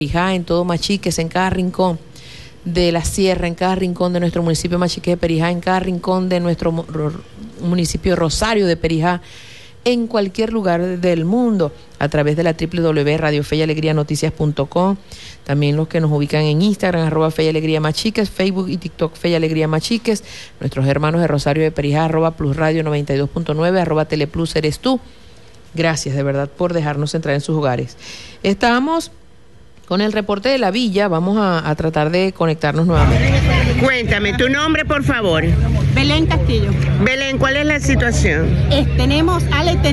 Perijá, en todo Machiques, en cada rincón de la sierra, en cada rincón de nuestro municipio Machiques de Perijá, en cada rincón de nuestro municipio Rosario de Perijá, en cualquier lugar del mundo, a través de la www.radiofeyalegrianoticias.com. También los que nos ubican en Instagram, @FeyAlegriaMachiques, Facebook y TikTok, Fe y Alegría Machiques. Nuestros hermanos de Rosario de Perijá, @PlusRadio 92.9, @Teleplus eres tú. Gracias de verdad por dejarnos entrar en sus hogares. Estamos con el reporte de la villa, vamos a tratar de conectarnos nuevamente. Cuéntame, tu nombre, por favor. Belén Castillo. Belén, ¿cuál es la situación? Tenemos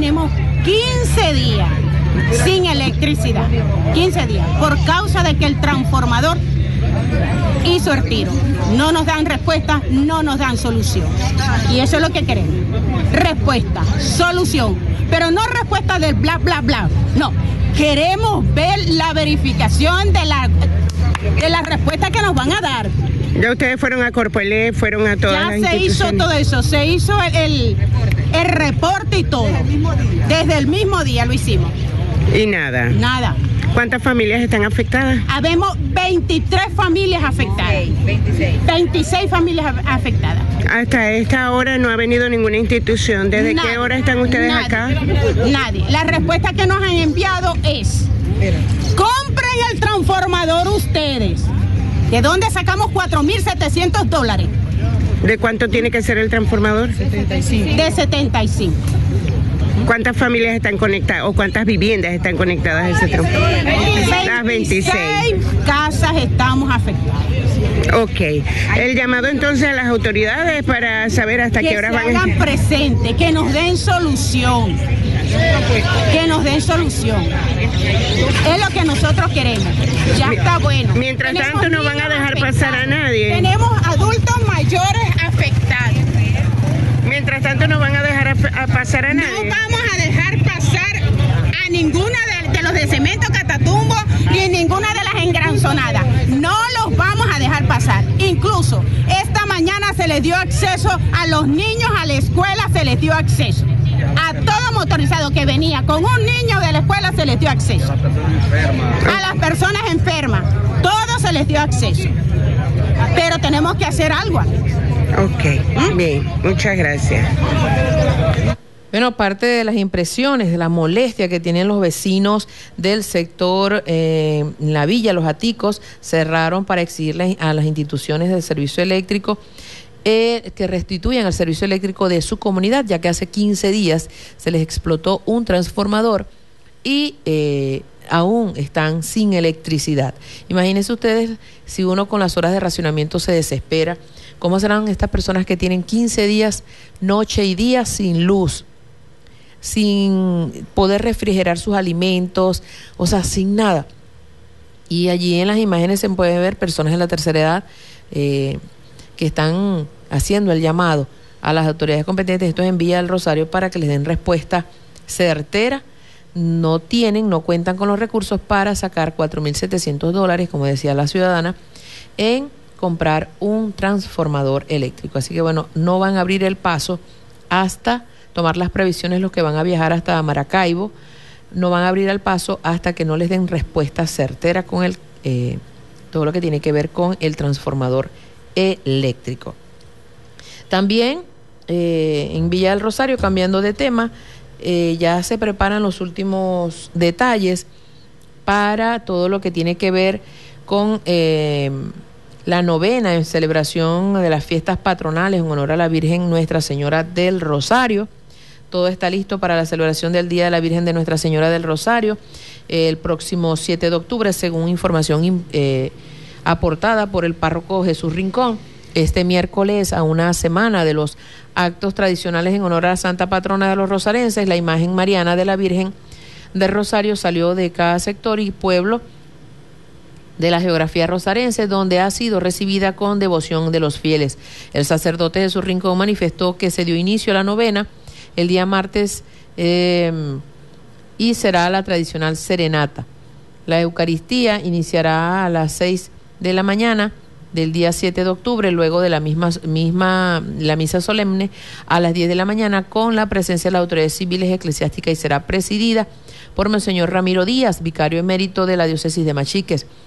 15 días sin electricidad. 15 días. Por causa de que el transformador hizo el tiro. No nos dan respuesta, no nos dan solución. Y eso es lo que queremos. Respuesta, solución. Pero no respuesta del bla, bla, bla. No. Queremos ver la verificación de la respuesta que nos van a dar. Ya ustedes fueron a Corpoelec, fueron a todas las instituciones. Ya se hizo todo eso, se hizo el reporte y todo. Desde el mismo día lo hicimos. ¿Y nada? Nada. ¿Cuántas familias están afectadas? Habemos 23 familias afectadas. 26 familias afectadas. Hasta esta hora no ha venido ninguna institución. ¿Desde qué hora están ustedes acá? Nadie. La respuesta que nos han enviado es: compren el transformador ustedes. ¿De dónde sacamos $4,700? ¿De cuánto tiene que ser el transformador? 75. De 75. ¿Cuántas familias están conectadas o cuántas viviendas están conectadas a ese transformador? Las 26 casas estamos afectadas. Ok. El llamado entonces a las autoridades para saber hasta qué hora van a... Que se hagan presente, que nos den solución. Que nos den solución. Es lo que nosotros queremos. Ya está bueno. Mientras tanto no van a dejar pasar a nadie. Tenemos adultos mayores afectados. Mientras tanto no van a dejar pasar a nadie. No vamos a dejar pasar a ninguna de los de Cemento Catatumbo ni ninguna de las engranzonadas. No los vamos a dejar pasar. Incluso esta mañana se les dio acceso a los niños a la escuela, se les dio acceso. A todo motorizado que venía con un niño de la escuela se les dio acceso. A las personas enfermas, todo se les dio acceso. Pero tenemos que hacer algo. Ok, bien, muchas gracias. Bueno, parte de las impresiones, de la molestia que tienen los vecinos del sector La Villa, Los Aticos, cerraron para exigirle a las instituciones del servicio eléctrico que restituyan el servicio eléctrico de su comunidad, ya que hace 15 días se les explotó un transformador y aún están sin electricidad. Imagínense ustedes, si uno con las horas de racionamiento se desespera, ¿cómo serán estas personas que tienen 15 días, noche y día, sin luz, sin poder refrigerar sus alimentos, o sea, sin nada? Y allí en las imágenes se puede ver personas de la tercera edad que están haciendo el llamado a las autoridades competentes, esto es en Villa del Rosario, para que les den respuesta certera. No cuentan con los recursos para sacar $4,700, como decía la ciudadana, en comprar un transformador eléctrico. Así que bueno, no van a abrir el paso hasta tomar las previsiones los que van a viajar hasta Maracaibo, no van a abrir el paso hasta que no les den respuesta certera con todo lo que tiene que ver con el transformador eléctrico. También en Villa del Rosario, cambiando de tema, ya se preparan los últimos detalles para todo lo que tiene que ver con la novena en celebración de las fiestas patronales en honor a la Virgen Nuestra Señora del Rosario. Todo está listo para la celebración del Día de la Virgen de Nuestra Señora del Rosario el próximo 7 de octubre, según información aportada por el párroco Jesús Rincón. Este miércoles, a una semana de los actos tradicionales en honor a la Santa Patrona de los rosarenses, la imagen mariana de la Virgen del Rosario salió de cada sector y pueblo de la geografía rosarense, donde ha sido recibida con devoción de los fieles. El sacerdote Jesús Rincón manifestó que se dio inicio a la novena el día martes y será la tradicional serenata. La Eucaristía iniciará a las 6 de la mañana del día 7 de octubre, luego de la misa solemne a las 10 de la mañana, con la presencia de las autoridades civiles y eclesiásticas, y será presidida por Monseñor Ramiro Díaz, vicario emérito de la diócesis de Machiques.